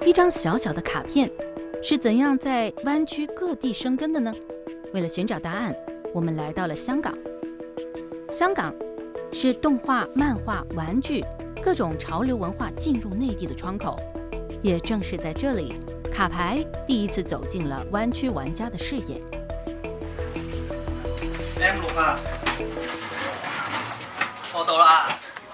一张小小的卡片是怎样在湾区各地生根的呢？为了寻找答案，我们来到了香港。香港是动画、漫画、玩具各种潮流文化进入内地的窗口，也正是在这里，卡牌第一次走进了湾区玩家的视野。 M6啊，我到啦。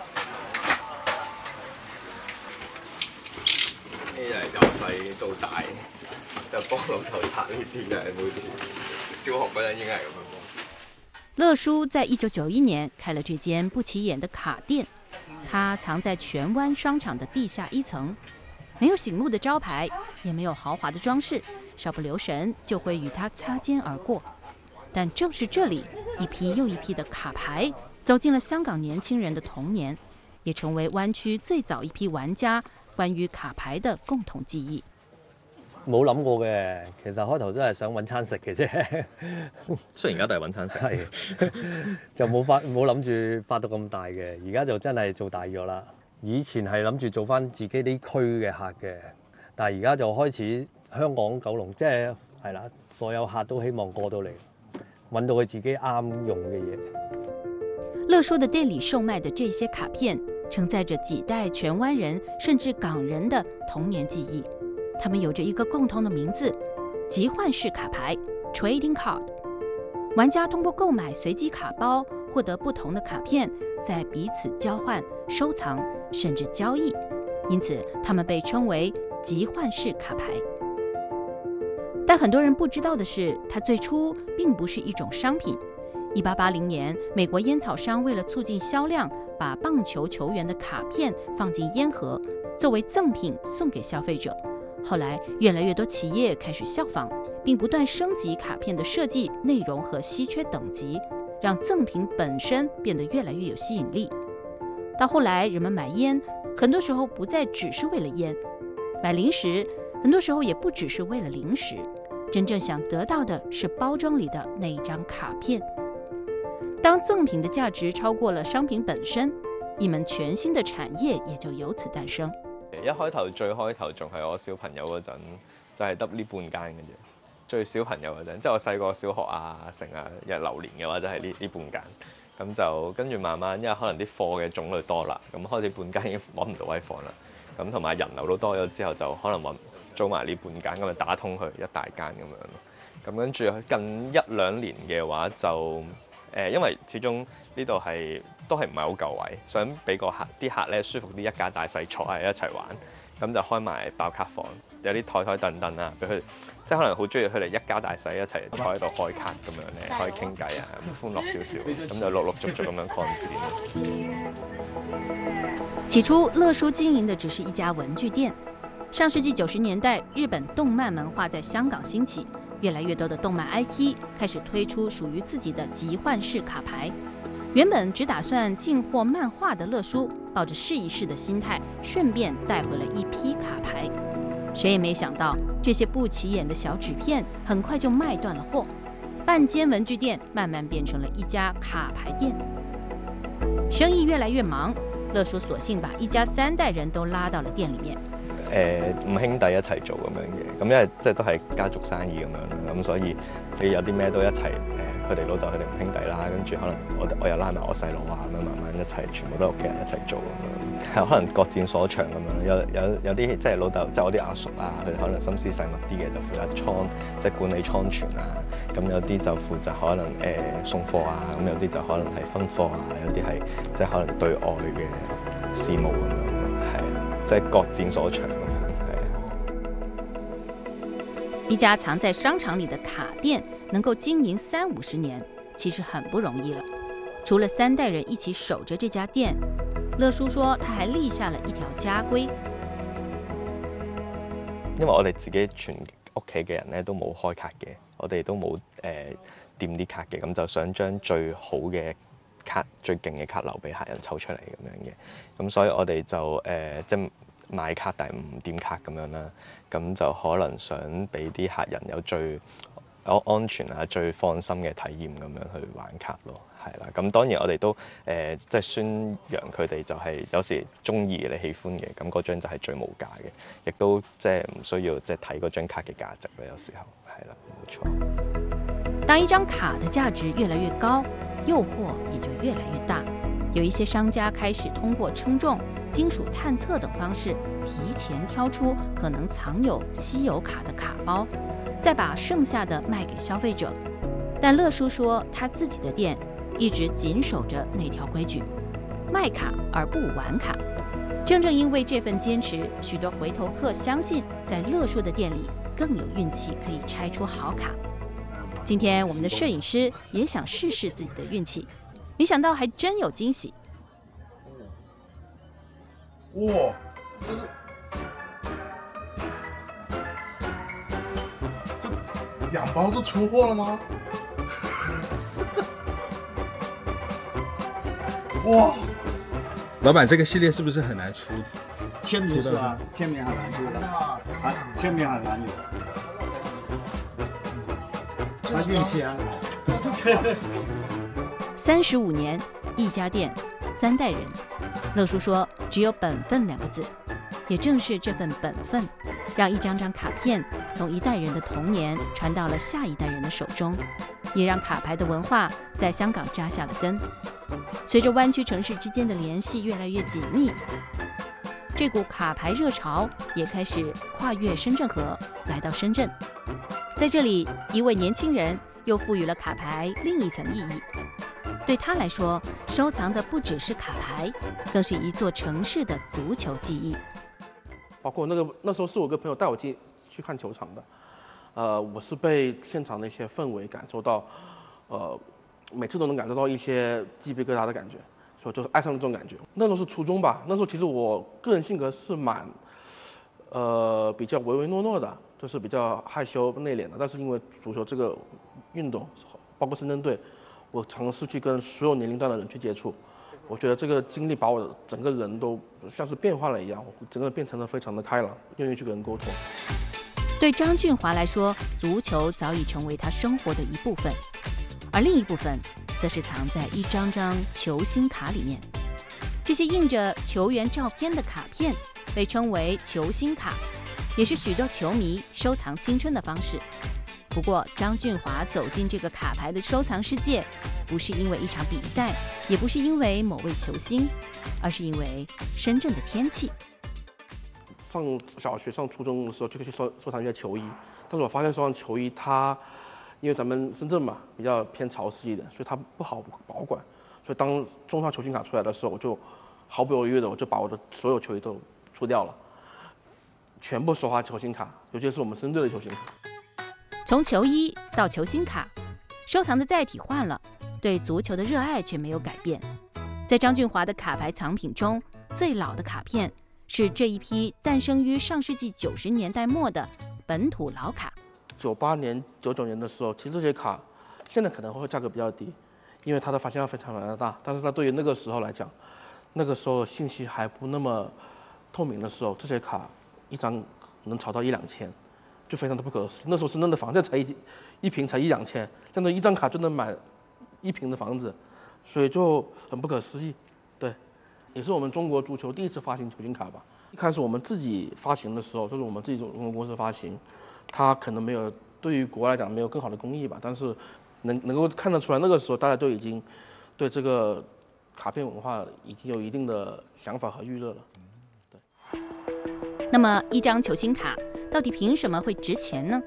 呢就係由細到大就幫老豆拆呢啲嘅，每次小學嗰陣應該係咁樣幫。 樂叔在1991年開了這間不起眼的卡店，它藏在荃灣商場的地下1層，沒有醒目的招牌，也沒有豪華的裝飾，稍不留神就會與它擦肩而過。但正是這裡，一批又一批的卡牌走進了香港年輕人的童年，也成為灣區最早一批玩家關於卡牌的共同記憶。 冇諗過嘅，其實開頭真係想揾餐食嘅啫。 雖然而家都係揾餐食， 係就冇諗住發到咁大嘅，而家就真係做大咗啦。以前係諗住做翻自己啲區嘅客嘅，但係而家就開始香港九龍，即係啦，所有客都希望過到嚟，揾到佢自己啱用嘅嘢。 樂叔的店裡售賣的這些卡片，承載着幾代荃灣人甚至港人的童年記憶。他們有着一個共同的名字：集換式卡牌 （Trading Card）。玩家通過購買隨機卡包，獲得不同的卡片，再彼此交換、收藏，甚至交易。因此，他們被稱為集換式卡牌。但很多人不知道的是，它最初並不是一種商品。1880年，美國煙草商為了促進銷量，把棒球球員的卡片放進煙盒，作為贈品送給消費者。後來，越來越多企業開始效仿，並不斷升級卡片的設計、內容和稀缺等級，讓贈品本身變得越來越有吸引力。到後來，人們買煙，很多時候不再只是為了煙；買零食，很多時候也不只是為了零食，真正想得到的是包裝裡的那一張卡片。當贈品的價值超過了商品本身，一門全新的產業也就由此誕生。 一開頭最開頭仲係我小朋友嗰陣，就係得呢半間嘅啫。最小朋友嗰陣，即係我細個小學啊，成日流年嘅話，就係呢半間。咁就跟住慢慢，因為可能啲貨嘅種類多啦，咁開始半間已經揾唔到位放啦。咁同埋人流都多咗之後，就可能租埋呢半間，咁就打通佢一大間咁樣咯。咁跟住近1-2年嘅話就因為始終呢度都係唔係好夠位，想俾啲客咧舒服啲，一家大細坐喺一齊玩，咁就開埋爆卡房，有啲台凳凳啊，俾佢即係可能好中意佢哋一家大細一齊坐喺度開卡咁樣咧，可以傾偈啊，歡樂少少，咁就陸續咁樣擴展。 起初，樂叔經營的只是一家文具店。上世紀90年代，日本動漫文化在香港興起，越來越多的動漫 IP 開始推出屬於自己的集換式卡牌。原本只打算進貨漫畫的樂叔，抱着試一試的心態，順便帶回了一批卡牌。誰也沒想到，這些不起眼的小紙片很快就賣斷了貨，半間文具店慢慢變成了一家卡牌店。生意越來越忙，樂叔索性把一家3代人都拉到了店裡面。 5兄弟一齊做咁樣嘅，咁因為即係都係家族生意咁樣啦，咁所以即係有啲咩都一齊佢哋老豆佢哋5兄弟啦，跟住可能我又拉埋我細佬啊，咁樣慢慢一齊，全部都係屋企人一齊做咁樣，可能各佔所長咁樣。有啲即係老豆，即係我啲阿叔啊，佢哋可能心思細密啲嘅，就負責倉，即係管理倉存啊。咁有啲就負責可能送貨啊，咁有啲就可能係分貨啊，有啲係即係可能對外嘅事務咁樣，係即係各佔所長。 一家藏在商場裡的卡店能夠經營30-50年，其實很不容易了。除了3代人一起守着這家店，樂叔說他還立下了一條家規。 因為我哋自己全屋企嘅人咧都冇開卡嘅，我哋都冇掂啲卡嘅，咁就想將最好嘅卡、最勁嘅卡留俾客人抽出嚟咁樣嘅，咁所以我哋就即係買卡但係唔掂卡咁樣啦，咁就可能想俾啲客人有最安全啊、最放心嘅體驗咁樣去玩卡咯，係啦。咁當然我哋都即係宣揚佢哋就係有時中意你喜歡嘅，咁嗰張就係最無價嘅，亦都即係唔需要即係睇嗰張卡嘅價值咧。有時候係啦，冇錯。 当一张卡的价值越来越高，诱惑也就越来越大。有一些商家开始通过称重、金属探测等方式，提前挑出可能藏有稀有卡的卡包，再把剩下的卖给消费者。但乐叔说，他自己的店一直谨守着那条规矩：卖卡而不玩卡。正正因为这份坚持，许多回头客相信，在乐叔的店里更有运气可以拆出好卡。今天我们的摄影师也想试试自己的运气，没想到还真有惊喜。 哇，这2包就出货了吗？哇！ 老板，这个系列是不是很难出？ 签名是啊，签名很难出的，签名很难有。他运气很好。 35年，一家店，3代人。乐叔说，只有本分2个字，也正是这份本分，让一张张卡片从一代人的童年传到了下一代人的手中，也让卡牌的文化在香港扎下了根。随着湾区城市之间的联系越来越紧密，这股卡牌热潮也开始跨越深圳河，来到深圳。在这里，一位年轻人又赋予了卡牌另一层意义。对他来说，收藏的不只是卡牌，更是一座城市的足球记忆。 包括那时候是我个朋友带我去看球场的，我是被现场的一些氛围感受到，每次都能感受到一些鸡皮疙瘩的感觉，所以就是爱上了这种感觉。那时候是初中吧，那时候其实我个人性格是比较唯唯诺诺的，就是比较害羞内敛的。但是因为足球这个运动，包括深圳队，我尝试去跟所有年龄段的人去接触，我觉得这个经历把我整个人都像是变化了一样，我整个变成了非常的开朗，愿意去跟人沟通。 对张俊华来说，足球早已成为他生活的一部分，而另一部分则是藏在一张张球星卡里面。这些印着球员照片的卡片被称为球星卡，也是许多球迷收藏青春的方式。不过，张俊华走进这个卡牌的收藏世界，不是因为一场比赛，也不是因为某位球星，而是因为深圳的天气。 上小学、上初中的时候就可以去收藏一些球衣，但是我发现收藏球衣它，因为咱们深圳嘛比较偏潮湿一点，所以它不好保管。所以当中超球星卡出来的时候，我就毫不犹豫的我就把我的所有球衣都出掉了，全部收发球星卡，尤其是我们深圳的球星卡。 从球衣到球星卡，收藏的载体换了，对足球的热爱却没有改变。在张俊华的卡牌藏品中，最老的卡片是这一批诞生于上世纪90年代末的本土老卡。 98年、99年的时候，其实这些卡现在可能会价格比较低，因为它的发行量非常的大。但是它对于那个时候来讲，那个时候信息还不那么透明的时候，这些卡一张能炒到1-2千。就非常的不可思议。那时候深圳的房价才一平才1-2千，这样的一张卡就能买1平的房子，所以就很不可思议。对，也是我们中国足球第一次发行球星卡吧。一开始我们自己发行的时候，就是我们自己中国公司发行，它可能没有对于国外来讲没有更好的工艺吧，但是能够看得出来，那个时候大家都已经对这个卡片文化已经有一定的想法和预热了。对。 那么一张球星卡到底凭什么会值钱呢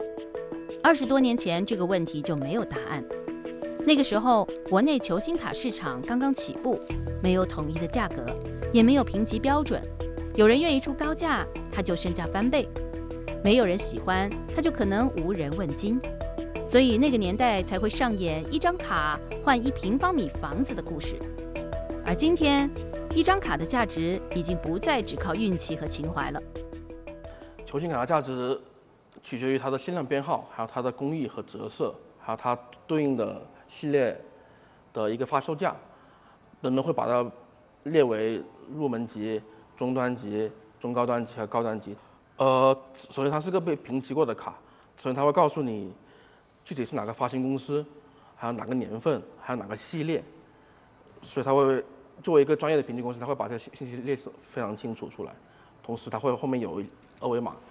？20多年前这个问题就没有答案。那个时候，国内球星卡市场刚刚起步，没有统一的价格，也没有评级标准。有人愿意出高价，他就身价翻倍；没有人喜欢，他就可能无人问津。所以那个年代才会上演一张卡换1平方米房子的故事。而今天，一张卡的价值已经不再只靠运气和情怀了。 球星卡的价值取决于它的限量编号，还有它的工艺和折射，还有它对应的系列的一个发售价。人们会把它列为入门级、中端级、中高端级和高端级。首先它是个被评级过的卡，首先它会告诉你， 具体是哪个发行公司，还有哪个年份，还有哪个系列，所以它会作为一个专业的评级公司，它会把这个信息列非常清楚出来，同时它会后面有2维码